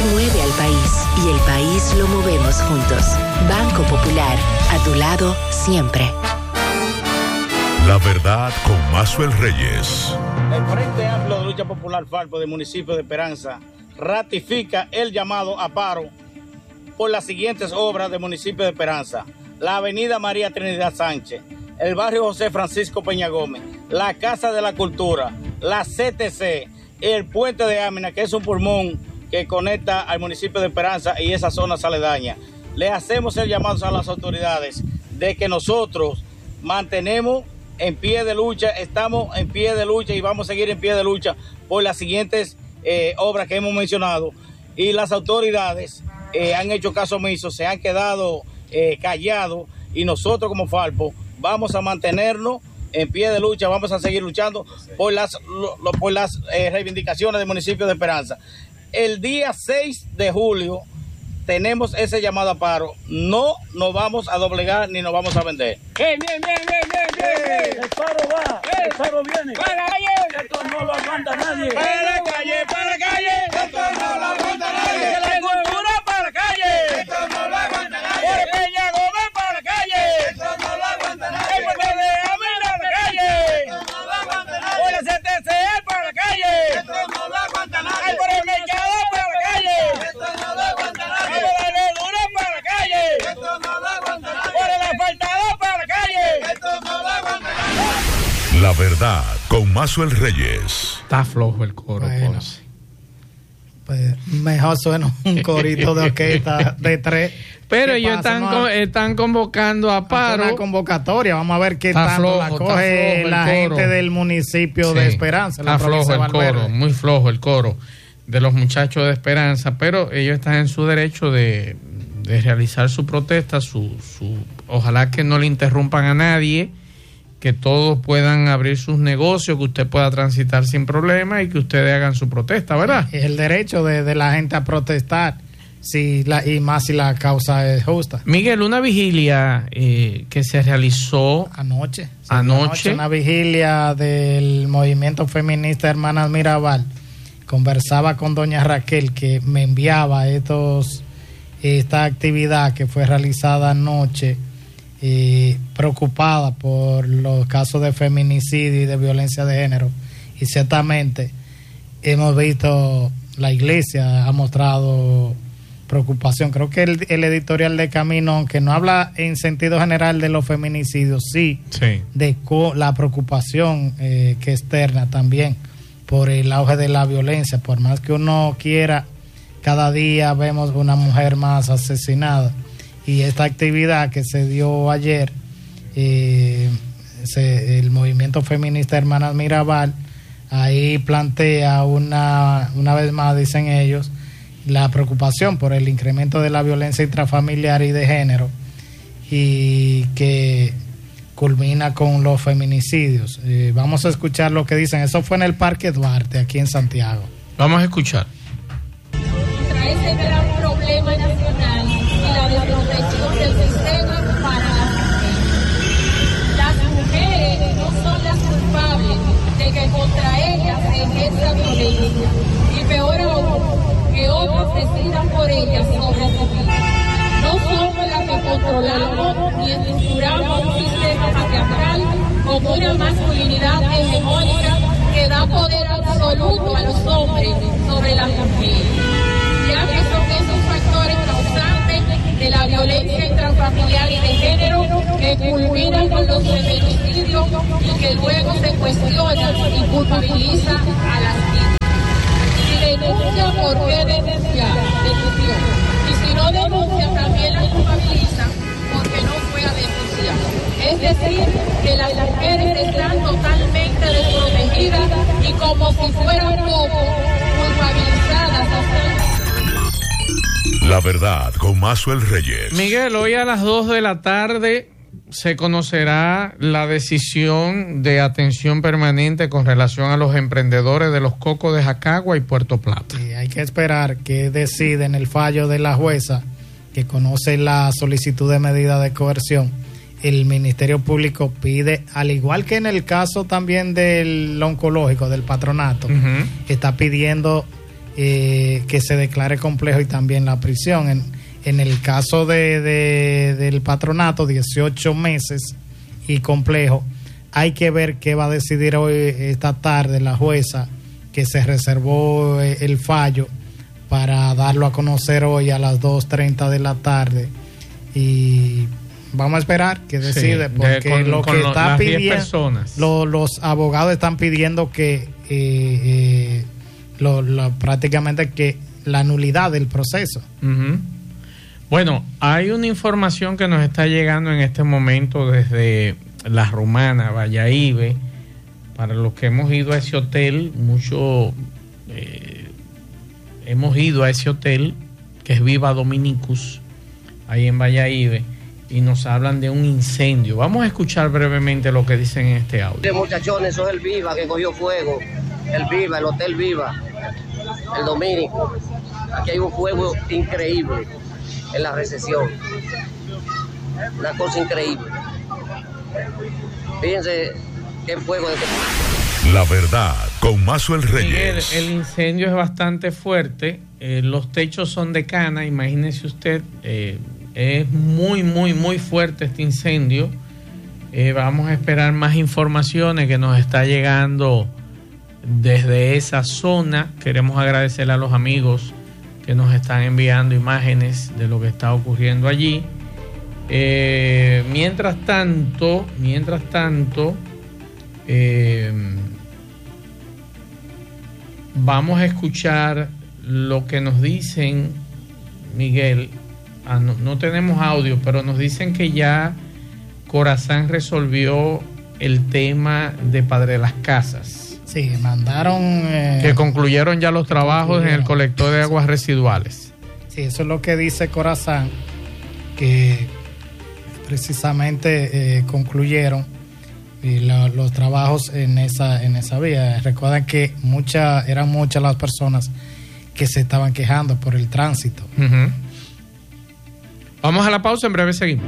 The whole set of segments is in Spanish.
mueve al país y el país lo movemos juntos. Banco Popular, a tu lado siempre. La verdad con Maxwell Reyes. El Frente Amplio de Lucha Popular Falpo del municipio de Esperanza ratifica el llamado a paro por las siguientes obras del municipio de Esperanza: la avenida María Trinidad Sánchez, el barrio José Francisco Peña Gómez, la Casa de la Cultura, la CTC, el puente de Ámina, que es un pulmón que conecta al municipio de Esperanza y esa zona aledaña. Le hacemos el llamado a las autoridades de que nosotros mantenemos en pie de lucha, estamos en pie de lucha y vamos a seguir en pie de lucha por las siguientes obras que hemos mencionado, y las autoridades han hecho caso omiso, se han quedado callados, y nosotros como Falpo vamos a mantenernos en pie de lucha, vamos a seguir luchando por las reivindicaciones del municipio de Esperanza. El día 6 de julio tenemos ese llamado a paro. No nos vamos a doblegar ni nos vamos a vender. Bien. El paro va, el paro viene. Para la calle. Esto no lo aguanta nadie. Para la calle. Esto no lo aguanta nadie. De la cultura para la calle. Esto no lo aguanta nadie. Por Peña Gómez para la calle. Esto no lo aguanta nadie. El puente de Ámina a la calle. Esto no lo aguanta nadie. Por la CTC para la calle. Esto no lo aguanta nadie. Ay, por el mercado para la calle. Esto no lo aguanta nadie. Por la verdura para la calle. Esto no lo aguanta nadie. Por el asfaltado para la calle. Esto no lo aguanta nadie. La verdad con Maxwell Reyes. Está flojo el coro, Bueno. Ponce. Pues mejor suena un corito de orquesta de 3. Pero ¿Qué ellos pasa? están convocando a paro. Una convocatoria, vamos a ver qué Está tanto flojo, la está coge flojo el la coro. gente del municipio de Sí, Esperanza. Está flojo el coro, muy flojo el coro de los muchachos de Esperanza, pero ellos están en su derecho de realizar su protesta, ojalá que no le interrumpan a nadie, que todos puedan abrir sus negocios, que usted pueda transitar sin problema y que ustedes hagan su protesta, ¿verdad? Es el derecho de la gente a protestar, y más si la causa es justa. Miguel, una vigilia que se realizó Anoche, Anoche. una vigilia del movimiento feminista Hermanas Mirabal. Conversaba con doña Raquel, que me enviaba esta actividad que fue realizada anoche, preocupada por los casos de feminicidio y de violencia de género, y ciertamente hemos visto, la iglesia ha mostrado preocupación. Creo que el editorial de Camino, aunque no habla en sentido general de los feminicidios, sí. De la preocupación que externa también por el auge de la violencia. Por más que uno quiera, cada día vemos una mujer más asesinada, y esta actividad que se dio ayer, el movimiento feminista Hermanas Mirabal ahí plantea una vez más, dicen ellos, la preocupación por el incremento de la violencia intrafamiliar y de género, y que culmina con los feminicidios. Vamos a escuchar lo que dicen. Eso fue en el Parque Duarte, aquí en Santiago. Vamos a escuchar. Contra ese gran problema nacional y la desprotección del sistema para las mujeres no son las culpables de que contra ellas se ejerza violencia, y peor aún, que otros decidan por ellas sobre su vida. No somos las que controlamos ni estructuramos un sistema patriarcal con una masculinidad hegemónica que da poder absoluto a los hombres sobre las mujeres, ya que son esos factores causantes de la violencia intrafamiliar y de género que culminan con los feminicidios y que luego se cuestionan y culpabilizan a las víctimas. Si denuncia, ¿por qué denunciar? Denunció. Y si no denuncia, también la culpabilizan porque no fue a denunciar. Es decir, que las mujeres están totalmente desprotegidas y, como si fueran poco, culpabilizadas hasta. La verdad con Maxwell Reyes. Miguel, hoy a las 2 de la tarde se conocerá la decisión de atención permanente con relación a los emprendedores de Los Cocos de Jacagua y Puerto Plata. Sí, hay que esperar que deciden el fallo de la jueza que conoce la solicitud de medida de coerción. El Ministerio Público pide, al igual que en el caso también del oncológico, del patronato, está pidiendo que se declare complejo y también la prisión. En el caso del patronato, 18 meses y complejo. Hay que ver qué va a decidir hoy, esta tarde, la jueza que se reservó el fallo para darlo a conocer hoy a las 2:30 de la tarde. Y vamos a esperar que decide, porque lo que está pidiendo, los abogados están pidiendo que prácticamente que la nulidad del proceso. Uh-huh. Bueno, hay una información que nos está llegando en este momento desde La Romana, Valladolid. Para los que hemos ido a ese hotel, hemos ido a ese hotel que es Viva Dominicus, ahí en Valladolid, y nos hablan de un incendio. Vamos a escuchar brevemente lo que dicen en este audio. Muchachones, eso es el Viva que cogió fuego. El Viva, el Hotel Viva, el Dominico. Aquí hay un fuego increíble en la recesión. Una cosa increíble. Fíjense qué fuego de que... La verdad, con Maxwell Reyes. Miguel, el incendio es bastante fuerte. Los techos son de cana, imagínese usted. Es muy fuerte este incendio. Vamos a esperar más informaciones que nos está llegando desde esa zona. Queremos agradecerle a los amigos que nos están enviando imágenes de lo que está ocurriendo allí. Mientras tanto, vamos a escuchar lo que nos dicen, Miguel. No tenemos audio, pero nos dicen que ya Corazán resolvió el tema de Padre Las Casas. Sí, mandaron... que concluyeron ya los trabajos en el colector de aguas residuales. Sí, eso es lo que dice Corazán, que precisamente concluyeron y los trabajos en esa vía. Recuerden que eran muchas las personas que se estaban quejando por el tránsito. Uh-huh. Vamos a la pausa, en breve seguimos.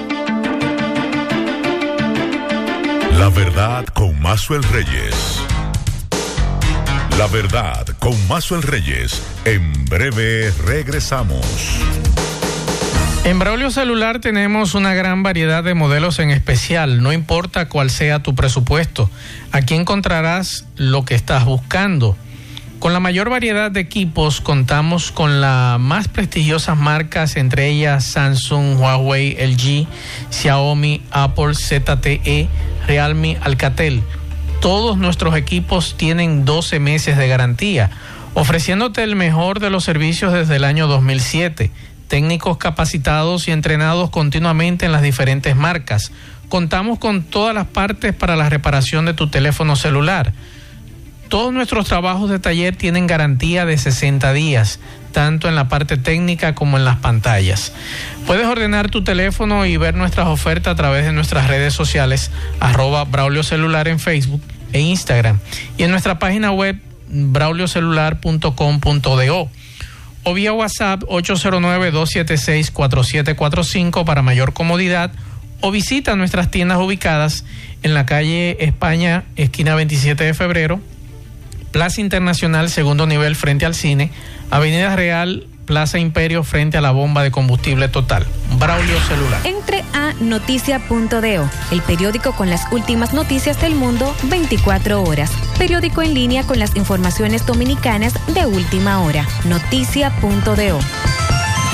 La verdad con Maxwell Reyes. La verdad con Maxwell Reyes. En breve regresamos. En Braulio Celular tenemos una gran variedad de modelos en especial, no importa cuál sea tu presupuesto. Aquí encontrarás lo que estás buscando. Con la mayor variedad de equipos contamos con las más prestigiosas marcas, entre ellas Samsung, Huawei, LG, Xiaomi, Apple, ZTE, Realme, Alcatel. Todos nuestros equipos tienen 12 meses de garantía, ofreciéndote el mejor de los servicios desde el año 2007. Técnicos capacitados y entrenados continuamente en las diferentes marcas. Contamos con todas las partes para la reparación de tu teléfono celular. Todos nuestros trabajos de taller tienen garantía de 60 días, tanto en la parte técnica como en las pantallas. Puedes ordenar tu teléfono y ver nuestras ofertas a través de nuestras redes sociales, @Braulio Celular en Facebook e Instagram, y en nuestra página web brauliocelular.com.do, o vía WhatsApp 809-276-4745 para mayor comodidad, o visita nuestras tiendas ubicadas en la calle España, esquina 27 de febrero, Plaza Internacional, segundo nivel frente al cine, Avenida Real, Plaza Imperio frente a la bomba de combustible Total. Braulio Celular. Entre a noticia.do, el periódico con las últimas noticias del mundo 24 horas. Periódico en línea con las informaciones dominicanas de última hora. Noticia.do.